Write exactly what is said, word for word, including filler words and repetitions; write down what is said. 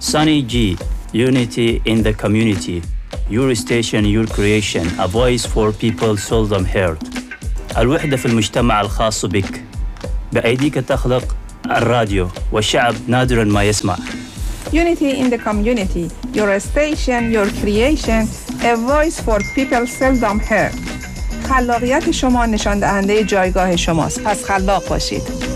Sunny G, unity in the community. Your station, your creation, a voice for people seldom heard. الوحدة في المجتمع الخاص بك. بأيديك تخلق الراديو والشعب نادراً ما يسمع. Unity in the community. Your station, your creation, a voice for people seldom heard. خلاقیت شما نشان دهنده جایگاه شماست. پس خلاق باشید.